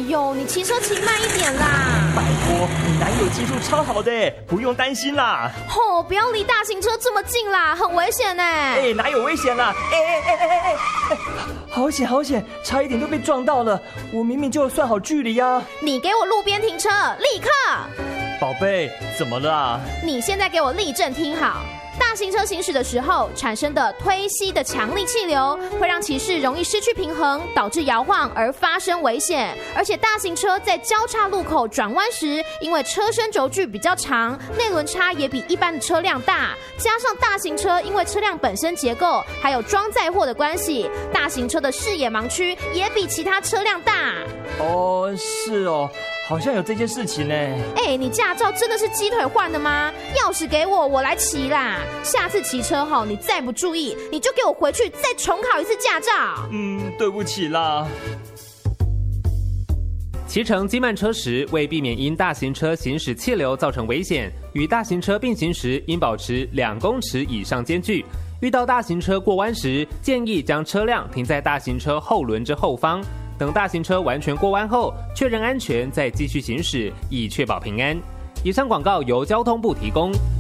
呦，你骑车骑慢一点啦！ 拜托，你男友技术超好的，不用担心啦。 吼，不要离大型车这么近啦，很危险呢。 哪有危险啦？好险好险，差一点就被撞到了。我明明就有算好距离啊。 你给我路边停车，立刻！ 宝贝，怎么了啊？ 你现在给我立正听好。大型车行驶的时候产生的推吸的强力气流，会让骑士容易失去平衡，导致摇晃而发生危险。而且大型车在交叉路口转弯时，因为车身轴距比较长，内轮差也比一般的车辆大，加上大型车因为车辆本身结构还有装载货的关系，大型车的视野盲区也比其他车辆大。 哦，是哦。好像有这件事情呢。 你驾照真的是鸡腿换的吗？钥匙给我，我来骑啦。下次骑车后，你再不注意，你就给我回去再重考一次驾照。 对不起啦。 骑乘机慢车时，为避免因大型车行驶气流造成危险，与大型车并行时应保持2公尺以上间距。遇到大型车过弯时，建议将车辆停在大型车后轮之后方。等大型车完全过弯后，确认安全再继续行驶，以确保平安。以上广告由交通部提供。